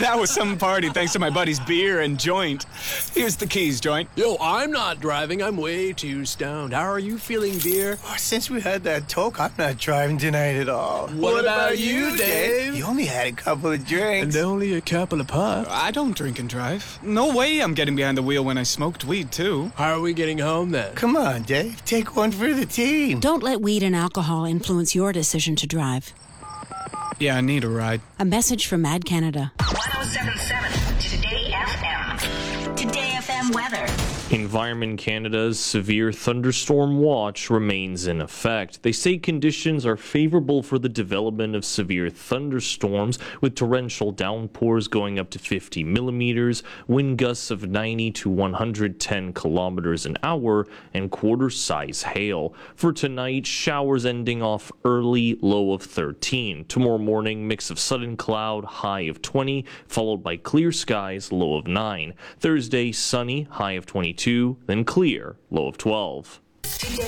That was some party thanks to my buddy's beer and joint. Here's the keys, joint. Yo, I'm not driving. I'm way too stoned. How are you feeling, beer? Oh, since we had that talk, I'm not driving tonight at all. What about you, Dave? You only had a couple of drinks. And only a couple of puffs. I don't drink and drive. No way I'm getting behind the wheel when I smoked weed, too. How are we getting home, then? Come on, Dave. Take one for the team. Don't let weed and alcohol influence your decision to drive. Yeah, I need a ride. A message from Mad Canada. 107.7 Today FM. Today FM weather. Environment Canada's severe thunderstorm watch remains in effect. They say conditions are favorable for the development of severe thunderstorms, with torrential downpours going up to 50 millimeters, wind gusts of 90 to 110 kilometers an hour, and quarter-size hail. For tonight, showers ending off early, low of 13. Tomorrow morning, mix of sudden cloud, high of 20, followed by clear skies, low of 9. Thursday, sunny, high of 22, then clear, low of 12.